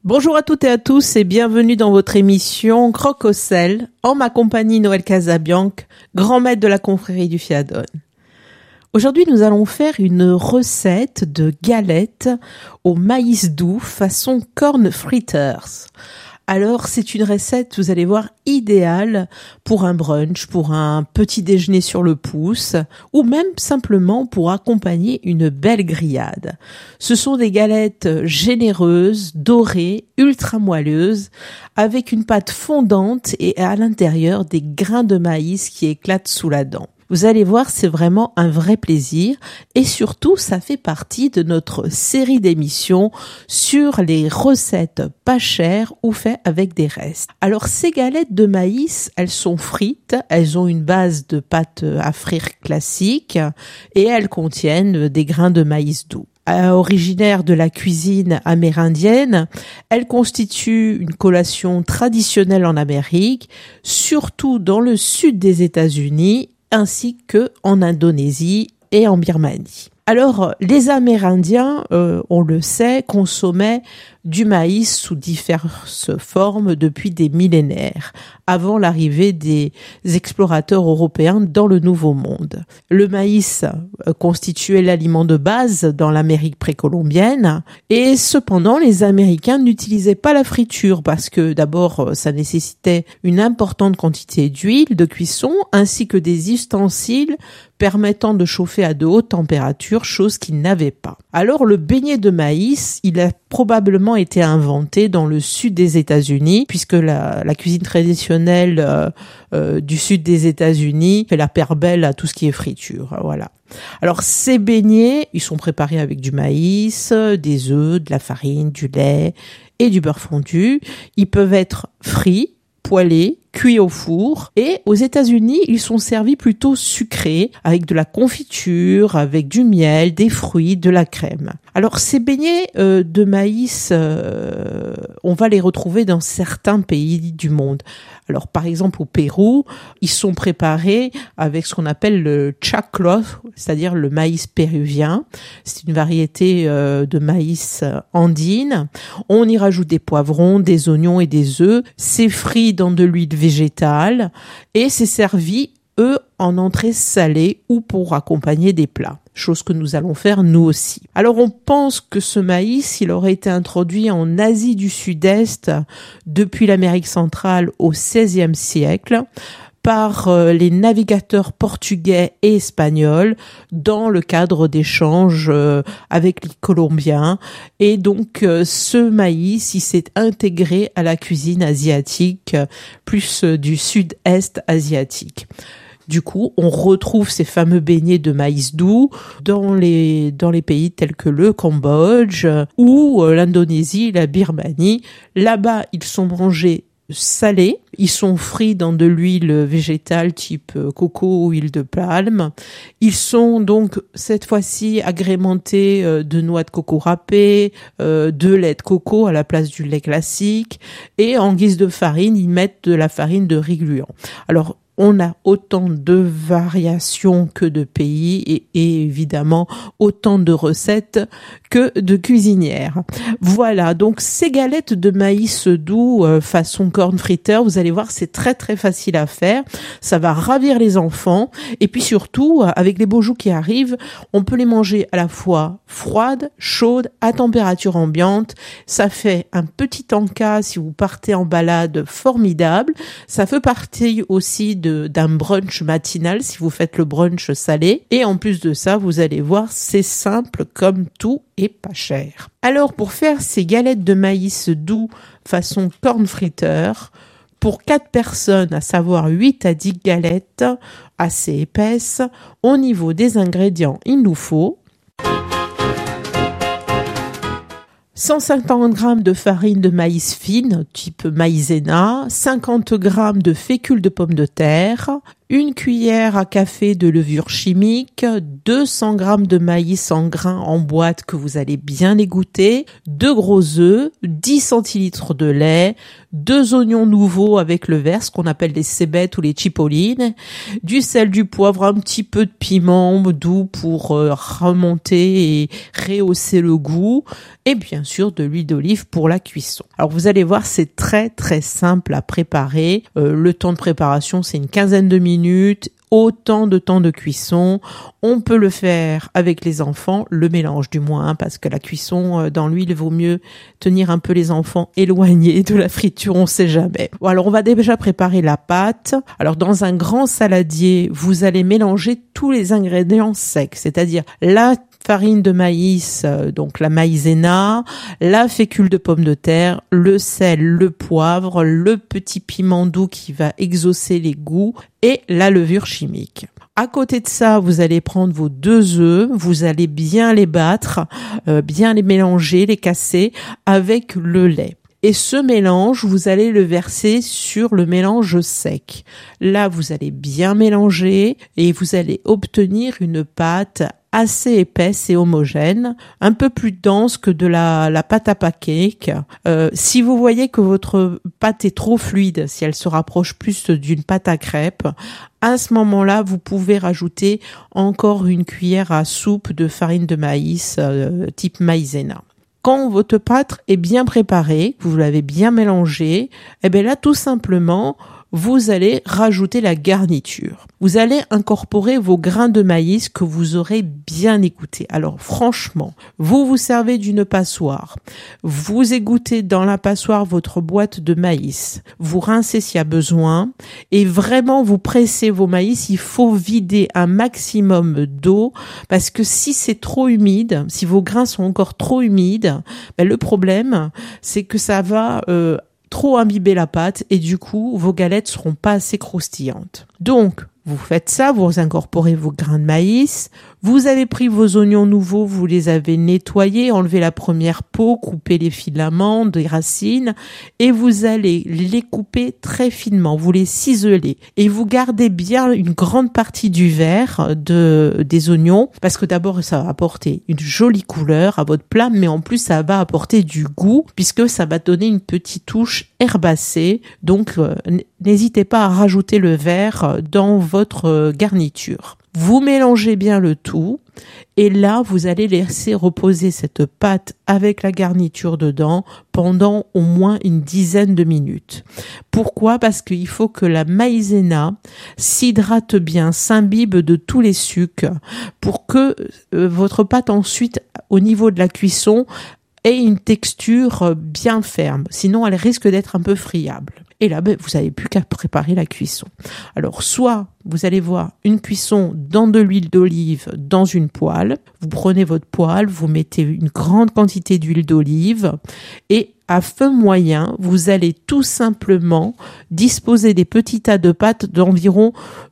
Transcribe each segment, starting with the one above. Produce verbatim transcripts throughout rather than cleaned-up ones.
Bonjour à toutes et à tous et bienvenue dans votre émission Croque au sel, en ma compagnie Noël Casabianc, grand maître de la confrérie du Fiadon. Aujourd'hui, nous allons faire une recette de galettes au maïs doux façon corn fritters. Alors, c'est une recette, vous allez voir, idéale pour un brunch, pour un petit déjeuner sur le pouce, ou même simplement pour accompagner une belle grillade. Ce sont des galettes généreuses, dorées, ultra moelleuses, avec une pâte fondante et à l'intérieur des grains de maïs qui éclatent sous la dent. Vous allez voir, c'est vraiment un vrai plaisir et surtout, ça fait partie de notre série d'émissions sur les recettes pas chères ou faites avec des restes. Alors, ces galettes de maïs, elles sont frites, elles ont une base de pâte à frire classique et elles contiennent des grains de maïs doux. Euh, originaire de la cuisine amérindienne, elle constitue une collation traditionnelle en Amérique, surtout dans le sud des États-Unis, ainsi que en Indonésie et en Birmanie. Alors, les Amérindiens, euh, on le sait, consommaient du maïs sous diverses formes depuis des millénaires, avant l'arrivée des explorateurs européens dans le Nouveau Monde. Le maïs euh, constituait l'aliment de base dans l'Amérique précolombienne, et cependant, les Américains n'utilisaient pas la friture parce que d'abord, ça nécessitait une importante quantité d'huile de cuisson, ainsi que des ustensiles permettant de chauffer à de hautes températures, chose qu'ils n'avaient pas. Alors, le beignet de maïs, il a probablement été inventé dans le sud des États-Unis, puisque la, la cuisine traditionnelle euh, euh, du sud des États-Unis fait la paire belle à tout ce qui est friture. Voilà. Alors, ces beignets, ils sont préparés avec du maïs, des œufs, de la farine, du lait et du beurre fondu. Ils peuvent être frits, poêlés, cuits au four. Et aux États-Unis, ils sont servis plutôt sucrés, avec de la confiture, avec du miel, des fruits, de la crème. Alors, ces beignets euh, de maïs, euh, on va les retrouver dans certains pays du monde. Alors, par exemple, au Pérou, ils sont préparés avec ce qu'on appelle le chaclo, c'est-à-dire le maïs péruvien. C'est une variété euh, de maïs andine. On y rajoute des poivrons, des oignons et des œufs. C'est frit dans de l'huile végétale et c'est servi, eux, en entrée salée ou pour accompagner des plats. Chose que nous allons faire nous aussi. Alors on pense que ce maïs, il aurait été introduit en Asie du Sud-Est depuis l'Amérique centrale au seizième siècle par euh, les navigateurs portugais et espagnols dans le cadre d'échanges euh, avec les Colombiens. Et donc euh, ce maïs, il s'est intégré à la cuisine asiatique, euh, plus euh, du sud-est asiatique. Du coup, on retrouve ces fameux beignets de maïs doux dans les dans les pays tels que le Cambodge ou euh, l'Indonésie, la Birmanie. Là-bas, ils sont mangés salés, ils sont frits dans de l'huile végétale type coco ou huile de palme. Ils sont donc cette fois-ci agrémentés de noix de coco râpées, de lait de coco à la place du lait classique, et en guise de farine, ils mettent de la farine de riz gluant. Alors, on a autant de variations que de pays et, et évidemment autant de recettes que de cuisinières. Voilà, donc ces galettes de maïs doux euh, façon corn fritter, vous allez voir, c'est très très facile à faire. Ça va ravir les enfants et puis surtout, avec les beaux jours qui arrivent, on peut les manger à la fois froides, chaudes, à température ambiante. Ça fait un petit encas si vous partez en balade formidable. Ça fait partie aussi de De, d'un brunch matinal si vous faites le brunch salé. Et en plus de ça, vous allez voir, c'est simple comme tout et pas cher. Alors, pour faire ces galettes de maïs doux façon corn fritter, pour quatre personnes, à savoir huit à dix galettes assez épaisses, au niveau des ingrédients, il nous faut cent cinquante grammes de farine de maïs fine, type maïzena, cinquante grammes de fécule de pommes de terre, une cuillère à café de levure chimique, deux cents grammes de maïs en grains en boîte que vous allez bien égoutter, deux gros œufs, dix centilitres de lait, deux oignons nouveaux avec le vert, ce qu'on appelle les cébettes ou les chipolines, du sel, du poivre, un petit peu de piment doux pour euh, remonter et rehausser le goût, et bien sûr de l'huile d'olive pour la cuisson. Alors vous allez voir, c'est très très simple à préparer. Euh, le temps de préparation, c'est une quinzaine de minutes. Autant de temps de cuisson, on peut le faire avec les enfants, le mélange du moins, hein, parce que la cuisson dans l'huile, vaut mieux tenir un peu les enfants éloignés de la friture, on sait jamais. Bon, alors on va déjà préparer la pâte. Alors dans un grand saladier, vous allez mélanger tous les ingrédients secs, c'est-à-dire la farine de maïs, donc la maïzena, la fécule de pomme de terre, le sel, le poivre, le petit piment doux qui va exaucer les goûts et la levure chimique. À côté de ça, vous allez prendre vos deux œufs, vous allez bien les battre, euh, bien les mélanger, les casser avec le lait. Et ce mélange, vous allez le verser sur le mélange sec. Là, vous allez bien mélanger et vous allez obtenir une pâte assez épaisse et homogène, un peu plus dense que de la, la pâte à pancake. Euh, si vous voyez que votre pâte est trop fluide, si elle se rapproche plus d'une pâte à crêpes, à ce moment-là, vous pouvez rajouter encore une cuillère à soupe de farine de maïs euh, type maïzena. Quand votre pâte est bien préparée, vous l'avez bien mélangée, eh bien là, tout simplement, vous allez rajouter la garniture. Vous allez incorporer vos grains de maïs que vous aurez bien égouttés. Alors franchement, vous vous servez d'une passoire, vous égouttez dans la passoire votre boîte de maïs, vous rincez s'il y a besoin et vraiment vous pressez vos maïs. Il faut vider un maximum d'eau parce que si c'est trop humide, si vos grains sont encore trop humides, ben le problème c'est que ça va euh, trop imbiber la pâte et du coup vos galettes seront pas assez croustillantes. Donc vous faites ça, vous incorporez vos grains de maïs, vous avez pris vos oignons nouveaux, vous les avez nettoyés, enlevé la première peau, coupé les filaments, des racines et vous allez les couper très finement, vous les ciselez et vous gardez bien une grande partie du vert de, des oignons parce que d'abord ça va apporter une jolie couleur à votre plat mais en plus ça va apporter du goût puisque ça va donner une petite touche herbacée donc euh, n'hésitez pas à rajouter le vert dans votre garniture. Vous mélangez bien le tout et là, vous allez laisser reposer cette pâte avec la garniture dedans pendant au moins une dizaine de minutes. Pourquoi ? Parce qu'il faut que la maïzena s'hydrate bien, s'imbibe de tous les sucs pour que euh, votre pâte ensuite, au niveau de la cuisson, ait une texture bien ferme. Sinon, elle risque d'être un peu friable. Et là, ben, vous n'avez plus qu'à préparer la cuisson. Alors, soit vous allez voir une cuisson dans de l'huile d'olive dans une poêle. Vous prenez votre poêle, vous mettez une grande quantité d'huile d'olive et à feu moyen, vous allez tout simplement disposer des petits tas de pâtes d'environ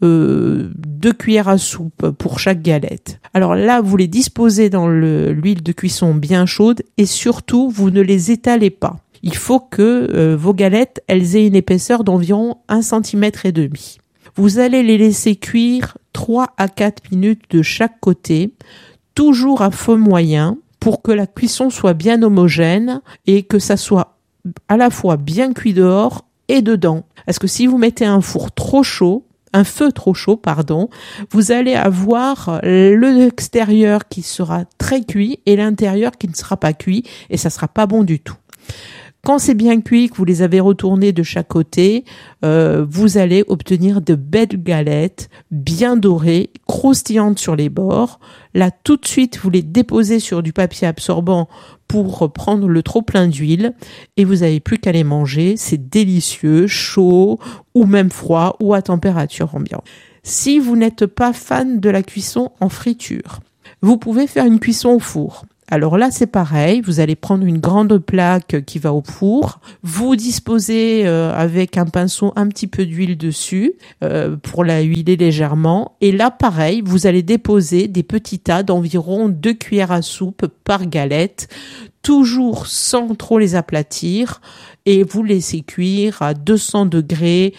euh, deux cuillères à soupe pour chaque galette. Alors là, vous les disposez dans le, l'huile de cuisson bien chaude et surtout, vous ne les étalez pas. Il faut que euh, vos galettes, elles aient une épaisseur d'environ un centimètre et demi. Vous allez les laisser cuire trois à quatre minutes de chaque côté, toujours à feu moyen, pour que la cuisson soit bien homogène et que ça soit à la fois bien cuit dehors et dedans. Parce que si vous mettez un four trop chaud, un feu trop chaud, pardon, vous allez avoir l'extérieur qui sera très cuit et l'intérieur qui ne sera pas cuit et ça sera pas bon du tout. Quand c'est bien cuit, que vous les avez retournés de chaque côté, euh, vous allez obtenir de belles galettes bien dorées, croustillantes sur les bords. Là, tout de suite, vous les déposez sur du papier absorbant pour prendre le trop plein d'huile et vous n'avez plus qu'à les manger. C'est délicieux, chaud ou même froid ou à température ambiante. Si vous n'êtes pas fan de la cuisson en friture, vous pouvez faire une cuisson au four. Alors là, c'est pareil, vous allez prendre une grande plaque qui va au four, vous disposez euh, avec un pinceau un petit peu d'huile dessus euh, pour la huiler légèrement. Et là, pareil, vous allez déposer des petits tas d'environ deux cuillères à soupe par galette, toujours sans trop les aplatir, et vous laissez cuire à deux cents degrés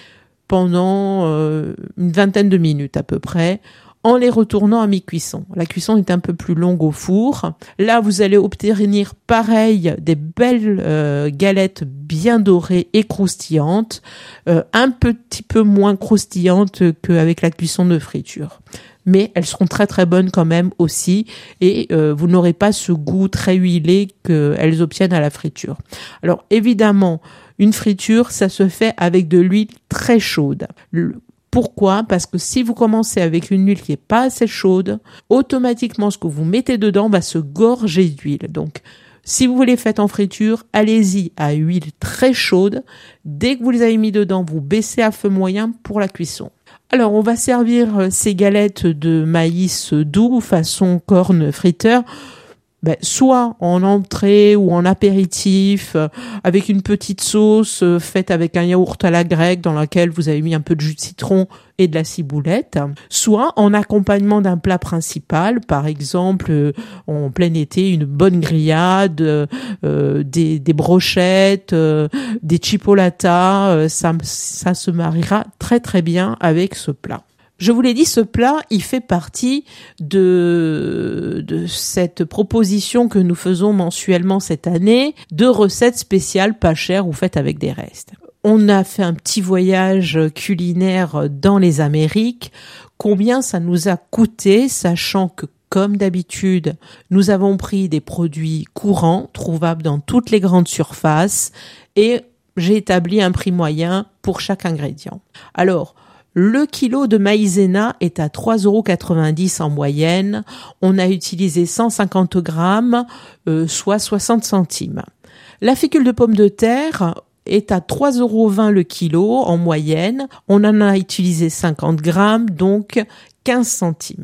pendant euh, une vingtaine de minutes à peu près, en les retournant à mi-cuisson. La cuisson est un peu plus longue au four. Là, vous allez obtenir pareil des belles euh, galettes bien dorées et croustillantes, euh, un petit peu moins croustillantes qu'avec la cuisson de friture. Mais elles seront très très bonnes quand même aussi et euh, vous n'aurez pas ce goût très huilé qu'elles obtiennent à la friture. Alors évidemment, une friture, ça se fait avec de l'huile très chaude. Le Pourquoi ? Parce que si vous commencez avec une huile qui n'est pas assez chaude, automatiquement ce que vous mettez dedans va se gorger d'huile. Donc, si vous les faites en friture, allez-y à huile très chaude. Dès que vous les avez mis dedans, vous baissez à feu moyen pour la cuisson. Alors, on va servir ces galettes de maïs doux façon corn friteur. Ben, soit en entrée ou en apéritif, euh, avec une petite sauce euh, faite avec un yaourt à la grecque dans laquelle vous avez mis un peu de jus de citron et de la ciboulette, soit en accompagnement d'un plat principal, par exemple euh, en plein été, une bonne grillade, euh, des, des brochettes, euh, des chipolatas, euh, ça, ça se mariera très très bien avec ce plat. Je vous l'ai dit, ce plat, il fait partie de, de cette proposition que nous faisons mensuellement cette année de recettes spéciales pas chères ou faites avec des restes. On a fait un petit voyage culinaire dans les Amériques. Combien ça nous a coûté, sachant que comme d'habitude, nous avons pris des produits courants, trouvables dans toutes les grandes surfaces, et j'ai établi un prix moyen pour chaque ingrédient. Alors, le kilo de maïzena est à trois euros quatre-vingt-dix en moyenne. On a utilisé cent cinquante grammes, euh, soit soixante centimes. La fécule de pommes de terre est à trois euros vingt le kilo en moyenne. On en a utilisé cinquante grammes, donc quinze centimes.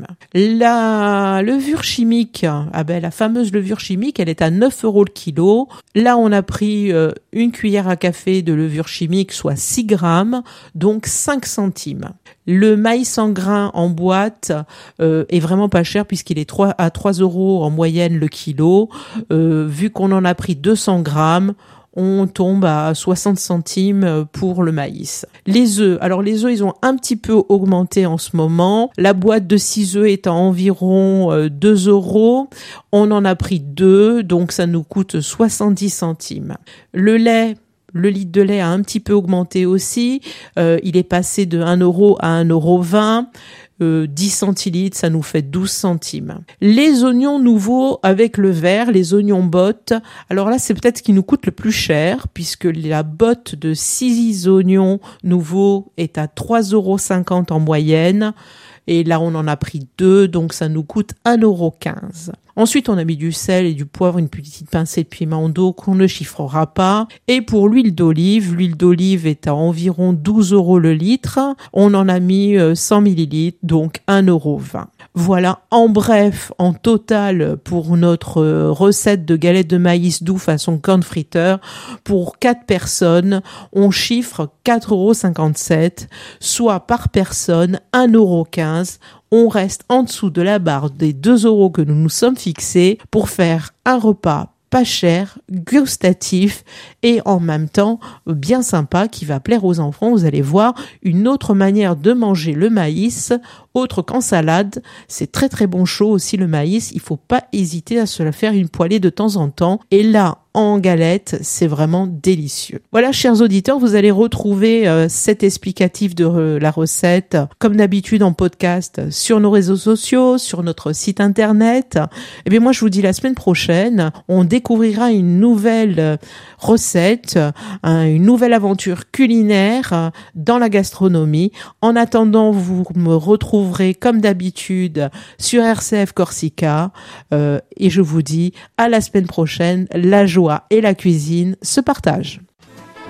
La levure chimique, ah ben la fameuse levure chimique, elle est à neuf euros le kilo. Là, on a pris euh, une cuillère à café de levure chimique, soit six grammes, donc cinq centimes. Le maïs en grains en boîte euh, est vraiment pas cher puisqu'il est trois à trois euros en moyenne le kilo. Euh, vu qu'on en a pris deux cents grammes, on tombe à soixante centimes pour le maïs. Les œufs, alors les œufs, ils ont un petit peu augmenté en ce moment. La boîte de six œufs est à environ deux euros. On en a pris deux, donc ça nous coûte soixante-dix centimes. Le lait, le litre de lait a un petit peu augmenté aussi. Euh, il est passé de un euro à un euro vingt. Euh, dix centilitres, ça nous fait douze centimes. Les oignons nouveaux avec le vert, les oignons bottes, alors là c'est peut-être ce qui nous coûte le plus cher puisque la botte de six oignons nouveaux est à trois euros cinquante en moyenne et là on en a pris deux, donc ça nous coûte un euro quinze. Ensuite, on a mis du sel et du poivre, une petite pincée de piment d'eau qu'on ne chiffrera pas. Et pour l'huile d'olive, l'huile d'olive est à environ douze euros le litre. On en a mis cent millilitres, donc un euro vingt. Voilà, en bref, en total, pour notre recette de galettes de maïs doux façon corn friteur, pour quatre personnes, on chiffre quatre euros cinquante-sept, soit par personne un euro quinze. On reste en dessous de la barre des deux euros que nous nous sommes fixés pour faire un repas pas cher, gustatif et en même temps bien sympa qui va plaire aux enfants. Vous allez voir une autre manière de manger le maïs, autre qu'en salade. C'est très très bon chaud aussi le maïs. Il faut pas hésiter à se la faire une poêlée de temps en temps. Et là, en galette, c'est vraiment délicieux. Voilà, chers auditeurs, vous allez retrouver euh, cet explicatif de euh, la recette, comme d'habitude en podcast, sur nos réseaux sociaux, sur notre site internet. Et bien moi, je vous dis la semaine prochaine, on découvrira une nouvelle euh, recette, euh, une nouvelle aventure culinaire euh, dans la gastronomie. En attendant, vous me retrouverez comme d'habitude sur R C F Corsica euh, et je vous dis à la semaine prochaine. La joie et la cuisine se partagent.